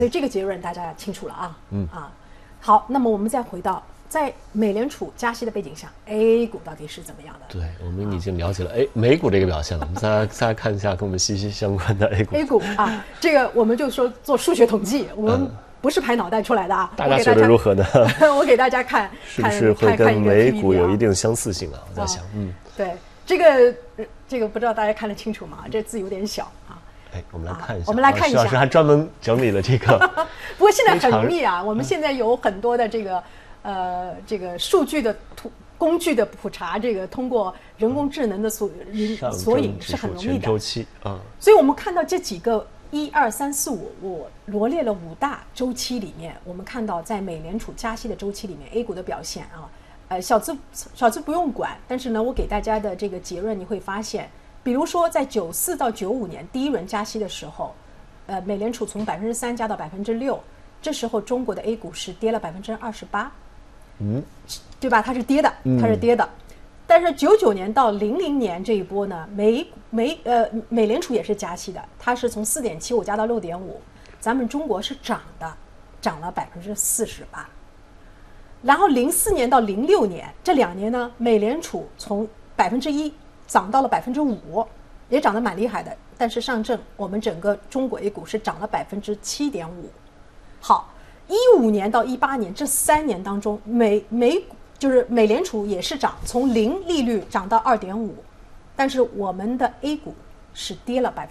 所以这个结论大家清楚了啊。好，那么我们再回到在美联储加息的背景下 ，A 股到底是怎么样的？ 对，我们已经了解了美股这个表现了，我们再来看一下跟我们息息相关的 A 股。 A 股啊，这个我们就说做数学统计，我们不是拍脑袋出来的啊。 大家觉得如何呢？ 我给大家看， 是不是会跟美股有一定相似性啊？我在想， 对，这个不知道大家看得清楚吗？这字有点小啊。 我们来看一下。 我们来看一下。 徐老师还专门整理了这个。 不过现在很容易啊，我们现在有很多的这个数据的工具的普查，这个通过人工智能的索引是很容易的。 全周期啊。 所以我们看到这几个1、2、3、4、5，我罗列了5大周期里面，我们看到在美联储加息的周期里面 ，A 股的表现啊，小字不用管，但是呢，我给大家的这个结论你会发现。比如说，在94到95年第一轮加息的时候，美联储从3%加到6%，这时候中国的 A 股是跌了28%，对吧？它是跌的，但是99年到00年这一波呢，美联储也是加息的，它是从4.75加到6.5，咱们中国是涨了48%。然后04年到06年这2年呢，美联储从1%涨到了5%，也涨得蛮厉害的。但是上证我们整个中国 A 股是涨了7.5%。好，15年到18年这3年当中，美联储也是涨，从0利率涨到2.5%，但是我们的 A 股是跌了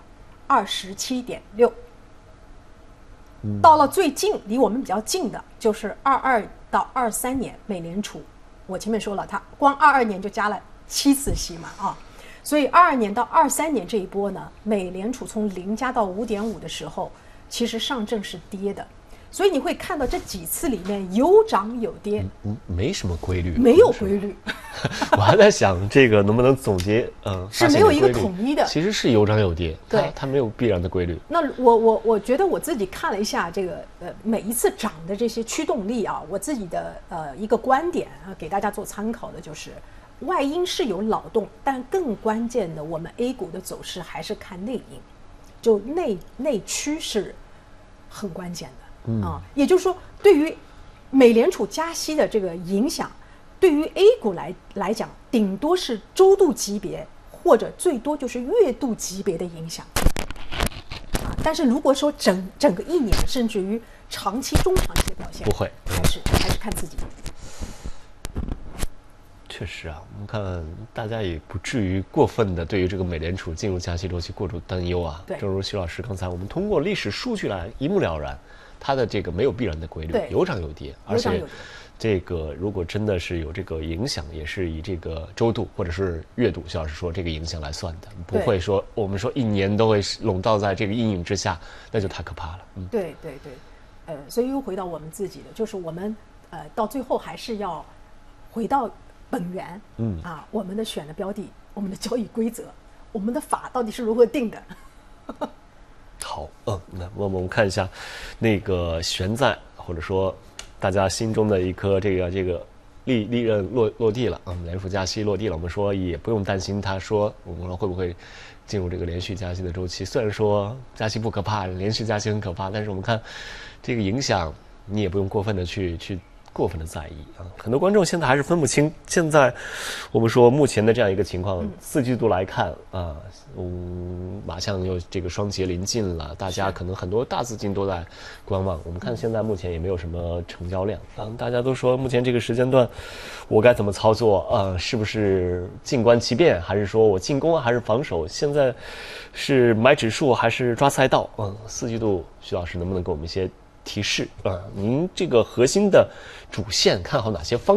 27.6%。到了最近离我们比较近的就是22到23年，美联储我前面说了，它光22年就加了7次息嘛所以22年到23年这一波呢，美联储从0加到5.5的时候，其实上证是跌的，所以你会看到这几次里面有涨有跌， 没什么规律， 没有规律。 我还在想这个能不能总结， 是没有一个统一的， 其实是有涨有跌， 对， 它没有必然的规律。 那我觉得我自己看了一下这个每一次涨的这些驱动力啊，我自己的一个观点啊，给大家做参考的就是。外因是有扰动，但更关键的，我们 A 股的走势还是看内因，就内驱是很关键的也就是说，对于美联储加息的这个影响，对于 A 股来讲，顶多是周度级别，或者最多就是月度级别的影响但是如果说整个1年，甚至于长期、中长期的表现， 不会， 还是看自己。 确实啊，我们看大家也不至于过分的对于这个美联储进入加息周期过度担忧啊。正如徐老师刚才我们通过历史数据来一目了然，它的这个没有必然的规律，有涨有跌，而且这个如果真的是有这个影响，也是以这个周度或者是月度，徐老师说这个影响来算的，不会说我们说1年都会笼罩在这个阴影之下，那就太可怕了。 对，所以又回到我们自己的，就是我们到最后还是要回到。本源，我们的选的标的，我们的交易规则，我们的法到底是如何定的？ 好，那我们看一下那个悬在或者说大家心中的一颗这个利刃落地了美联储加息落地了，我们说也不用担心，他说我们会不会进入这个连续加息的周期？虽然说加息不可怕，连续加息很可怕，但是我们看这个影响，你也不用过分的去过分的在意很多观众现在还是分不清。现在我们说目前的这样一个情况，4季度来看马上又这个双节临近了，大家可能很多大资金都在观望。我们看现在目前也没有什么成交量大家都说目前这个时间段我该怎么操作是不是静观其变，还是说我进攻还是防守？现在是买指数还是抓赛道？4季度徐老师能不能给我们一些提示您这个核心的主线看好哪些方